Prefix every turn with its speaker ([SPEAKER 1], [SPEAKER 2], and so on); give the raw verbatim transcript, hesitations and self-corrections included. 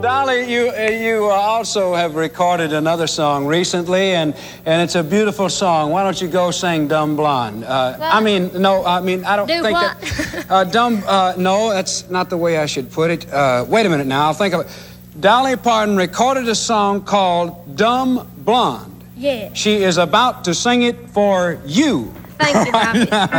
[SPEAKER 1] Dolly, you uh, you uh, also have recorded another song recently, and and it's a beautiful song. Why don't you go sing "Dumb Blonde"? Uh, I mean, no, I mean I don't
[SPEAKER 2] Do
[SPEAKER 1] think
[SPEAKER 2] what?
[SPEAKER 1] that. Uh, dumb. Uh, no, that's not the way I should put it. Uh, wait a minute now. I'll think of it. Dolly Parton recorded a song called "Dumb Blonde."
[SPEAKER 2] Yeah.
[SPEAKER 1] She is about to sing it for you.
[SPEAKER 2] Thank you, Bobby.